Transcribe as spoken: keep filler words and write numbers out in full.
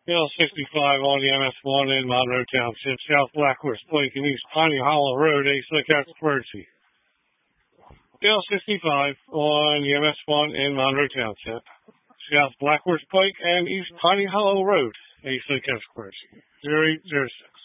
L sixty-five on the M S one in Monroe Township, South Blackhorse Pike and East Piney Hollow Road, A Slick Quercy. L sixty-five on the M S one in Monroe Township, South Blackhorse Pike and East Piney Hollow Road, A Slick Quercy. zero eight zero six.